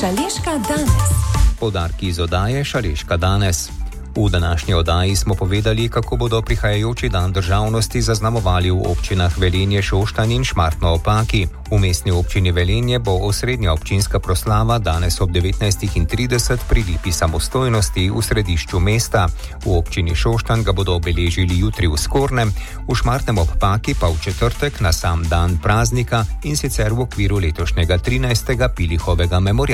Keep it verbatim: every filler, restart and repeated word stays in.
Šaleška danes. Poudarki iz oddaje Šaleška danes. V današnji oddaji smo povedali, kako bodo prihajajoči dan državnosti zaznamovali v občinah Velenje, Šoštanj in Šmartno ob Paki. V mestni občini Velenje bo osrednja občinska proslava danes ob devetnajstih trideset pri lipi samostojnosti v središču mesta. V občini Šoštanj ga bodo obeležili jutri v Skornem, v Šmartnem ob Paki pa v četrtek na sam dan praznika in sicer v okviru letošnjega trinajstega Pilihovega memoriala.